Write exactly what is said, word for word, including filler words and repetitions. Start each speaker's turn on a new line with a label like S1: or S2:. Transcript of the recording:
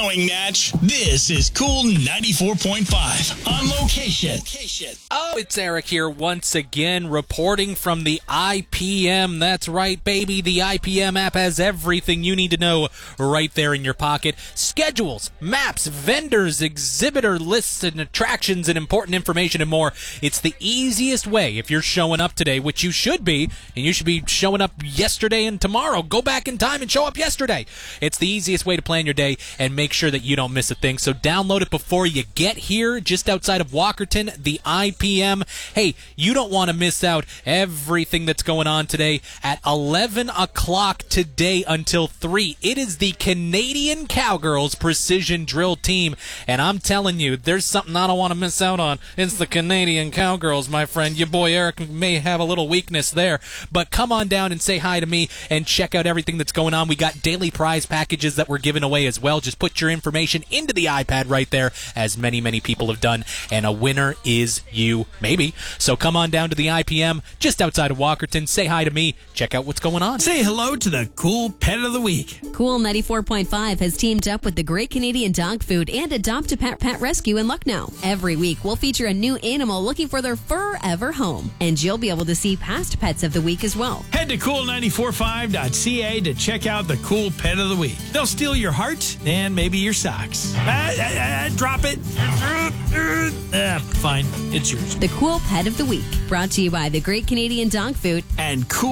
S1: Plowing Match. This is Cool ninety-four point five on location.
S2: Oh, it's Eric here once again reporting from the I P M. That's right, baby. The I P M app has everything you need to know right there in your pocket. Schedules, maps, vendors, exhibitor lists, and attractions, and important information and more. It's the easiest way if you're showing up today, which you should be, and you should be showing up yesterday and tomorrow. Go back in time and show up yesterday. It's the easiest way to plan your day and make sure that you don't miss a thing. So download it before you get here, just outside of Walkerton, the I P M. Hey, you don't want to miss out everything that's going on today at eleven o'clock today until three. It is the Canadian Cowgirls Precision Drill Team, and I'm telling you, there's something I don't want to miss out on. It's the Canadian Cowgirls, my friend. Your boy Eric may have a little weakness there, but come on down and say hi to me and check out everything that's going on. We got daily prize packages that we're giving away as well. Just put your information into the iPad right there, as many, many people have done, and a winner is you, maybe. So come on down to the I P M, just outside of Walkerton. Say hi to me. Check out what's going on.
S1: Say hello to the Cool Pet of the Week.
S3: Cool ninety-four point five has teamed up with the Great Canadian Dog Food and Adopt a Pet Pet Rescue in Lucknow. Every week, we'll feature a new animal looking for their forever home, and you'll be able to see past pets of the week as well.
S1: Head to cool nine four five dot c a to check out the Cool Pet of the Week. They'll steal your heart and maybe your socks. Ah, ah, ah, drop it. Ah, fine. It's yours.
S3: The Cool Pet of the Week, brought to you by the Great Canadian Dog Food
S1: and Cool